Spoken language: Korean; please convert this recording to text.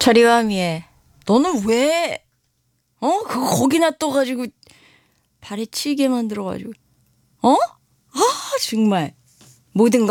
처리와미에 너는 왜 그거 거기 놔둬가지고 발에 치게 만들어가지고 아 정말 모든